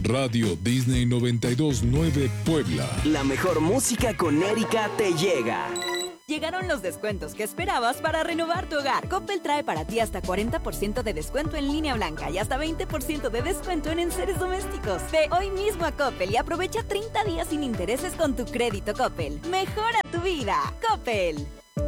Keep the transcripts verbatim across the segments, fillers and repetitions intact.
Radio Disney noventa y dos punto nueve Puebla. La mejor música con Erika te llega. Llegaron los descuentos que esperabas para renovar tu hogar. Coppel trae para ti hasta cuarenta por ciento de descuento en línea blanca y hasta veinte por ciento de descuento en enseres domésticos. Ve hoy mismo a Coppel y aprovecha treinta días sin intereses con tu crédito Coppel. Mejora tu vida. Coppel.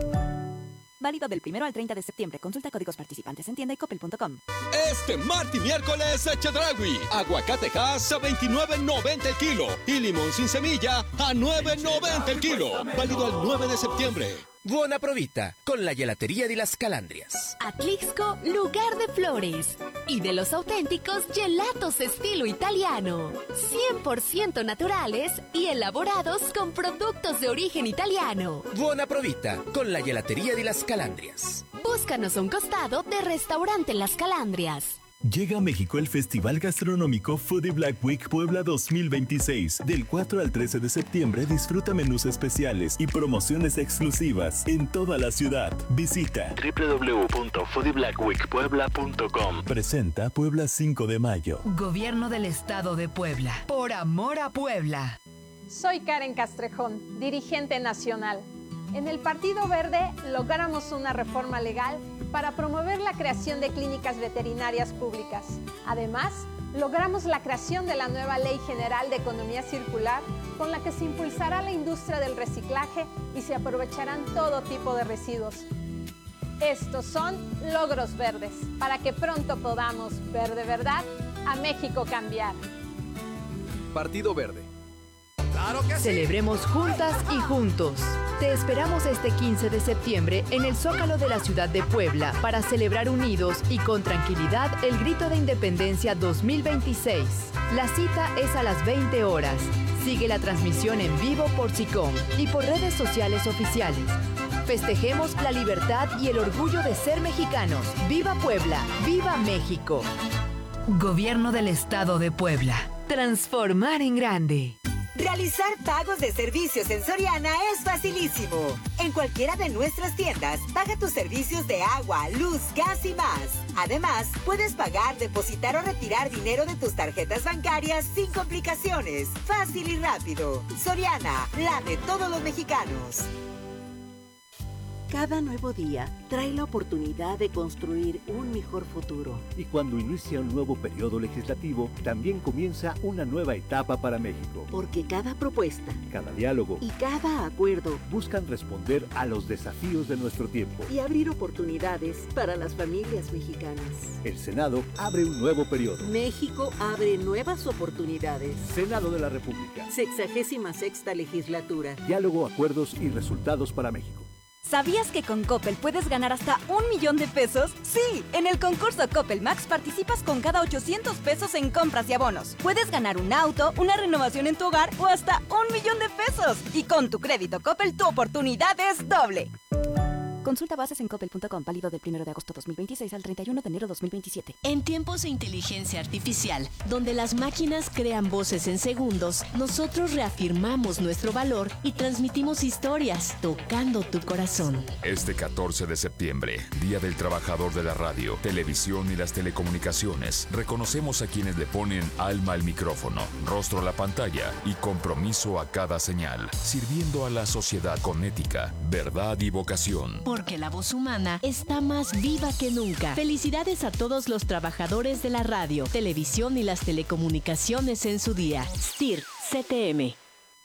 Válido del primero al treinta de septiembre. Consulta códigos participantes en tienda y coppel punto com. Este martes y miércoles a Chedraui. Aguacate Hass a veintinueve noventa el kilo. Y limón sin semilla a nueve noventa el kilo. Válido al nueve de septiembre. Buona provita con la gelatería de las Calandrias. Atlixco, lugar de flores y de los auténticos gelatos estilo italiano. cien por ciento naturales y elaborados con productos de origen italiano. Buona provita con la gelatería de las Calandrias. Búscanos a un costado de Restaurante Las Calandrias. Llega a México el Festival Gastronómico Foodie Black Week Puebla dos mil veintiséis. Del cuatro al trece de septiembre disfruta menús especiales y promociones exclusivas en toda la ciudad. Visita doble u doble u doble u punto foodie black week puebla punto com. Presenta Puebla cinco de mayo. Gobierno del Estado de Puebla. Por amor a Puebla. Soy Karen Castrejón, dirigente nacional. En el Partido Verde logramos una reforma legal para promover la creación de clínicas veterinarias públicas. Además, logramos la creación de la nueva Ley General de Economía Circular, con la que se impulsará la industria del reciclaje y se aprovecharán todo tipo de residuos. Estos son logros verdes, para que pronto podamos ver de verdad a México cambiar. Partido Verde. Celebremos juntas y juntos. Te esperamos este quince de septiembre en el Zócalo de la ciudad de Puebla para celebrar unidos y con tranquilidad el Grito de Independencia dos mil veintiséis. La cita es a las veinte horas. Sigue la transmisión en vivo por SICOM y por redes sociales oficiales. Festejemos la libertad y el orgullo de ser mexicanos. ¡Viva Puebla! ¡Viva México! Gobierno del Estado de Puebla. Transformar en grande. Realizar pagos de servicios en Soriana es facilísimo. En cualquiera de nuestras tiendas, paga tus servicios de agua, luz, gas y más. Además, puedes pagar, depositar o retirar dinero de tus tarjetas bancarias sin complicaciones. Fácil y rápido. Soriana, la de todos los mexicanos. Cada nuevo día trae la oportunidad de construir un mejor futuro. Y cuando inicia un nuevo periodo legislativo, también comienza una nueva etapa para México. Porque cada propuesta, cada diálogo y cada acuerdo buscan responder a los desafíos de nuestro tiempo y abrir oportunidades para las familias mexicanas. El Senado abre un nuevo periodo. México abre nuevas oportunidades. Senado de la República. Sexagésima sexta legislatura. Diálogo, acuerdos y resultados para México. ¿Sabías que con Coppel puedes ganar hasta un millón de pesos? Sí, en el concurso Coppel Max participas con cada ochocientos pesos en compras y abonos. Puedes ganar un auto, una renovación en tu hogar o hasta un millón de pesos. Y con tu crédito Coppel tu oportunidad es doble. Consulta bases en coppel punto com, válido del primero de agosto dos mil veintiséis al treinta y uno de enero dos mil veintisiete. En tiempos de inteligencia artificial, donde las máquinas crean voces en segundos, nosotros reafirmamos nuestro valor y transmitimos historias, tocando tu corazón. Este catorce de septiembre, Día del Trabajador de la Radio, Televisión y las Telecomunicaciones, reconocemos a quienes le ponen alma al micrófono, rostro a la pantalla y compromiso a cada señal, sirviendo a la sociedad con ética, verdad y vocación. Porque la voz humana está más viva que nunca. Felicidades a todos los trabajadores de la radio, televisión y las telecomunicaciones en su día. S T I R, C T M.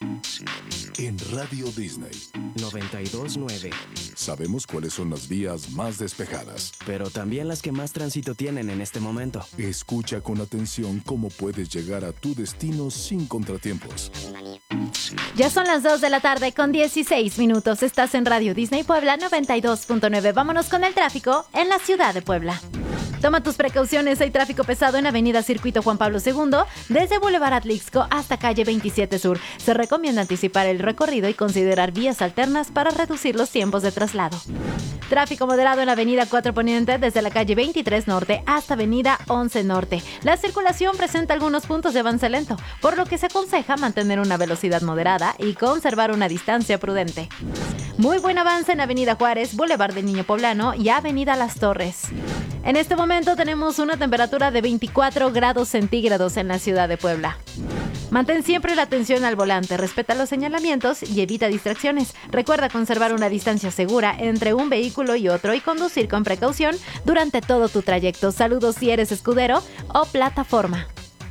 En Radio Disney noventa y dos punto nueve. sabemos cuáles son las vías más despejadas, pero también las que más tránsito tienen en este momento. Escucha con atención cómo puedes llegar a tu destino sin contratiempos. Ya son las dos de la tarde con dieciséis minutos. Estás en Radio Disney Puebla noventa y dos punto nueve. Vámonos con el tráfico en la ciudad de Puebla. Toma tus precauciones, hay tráfico pesado en Avenida Circuito Juan Pablo segundo, desde Boulevard Atlixco hasta calle veintisiete Sur. Se recomienda anticipar el recorrido y considerar vías alternas para reducir los tiempos de traslado. Tráfico moderado en Avenida cuatro Poniente, desde la calle veintitrés Norte hasta Avenida once Norte. La circulación presenta algunos puntos de avance lento, por lo que se aconseja mantener una velocidad moderada y conservar una distancia prudente. Muy buen avance en Avenida Juárez, Boulevard del Niño Poblano y Avenida Las Torres. En este momento tenemos una temperatura de veinticuatro grados centígrados en la ciudad de Puebla. Mantén siempre la atención al volante, respeta los señalamientos y evita distracciones. Recuerda conservar una distancia segura entre un vehículo y otro y conducir con precaución durante todo tu trayecto. Saludos si eres escudero o plataforma.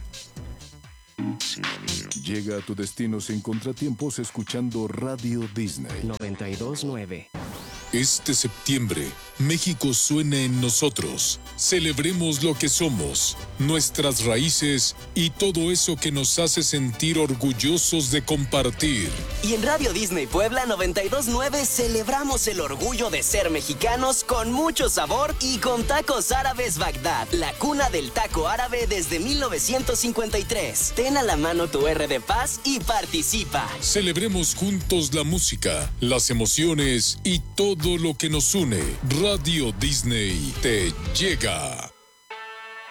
Llega a tu destino sin contratiempos escuchando Radio Disney noventa y dos nueve. Este septiembre, México suena en nosotros. Celebremos lo que somos, nuestras raíces y todo eso que nos hace sentir orgullosos de compartir. Y en Radio Disney Puebla noventa y dos nueve celebramos el orgullo de ser mexicanos con mucho sabor y con Tacos Árabes Bagdad, la cuna del taco árabe desde mil novecientos cincuenta y tres. Ten a la mano tu R de Paz y participa. Celebremos juntos la música, las emociones y todo lo que nos une. Radio Disney te llega.